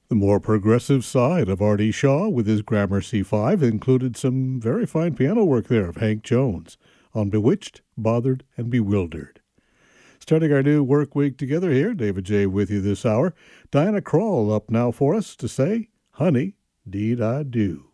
The more progressive side of R.D. Shaw with his Gramercy 5 included some very fine piano work there of Hank Jones on Bewitched, Bothered, and Bewildered. Starting our new work week together here, David J. with you this hour. Diana Krall up now for us to say, Honey, Deed I Do.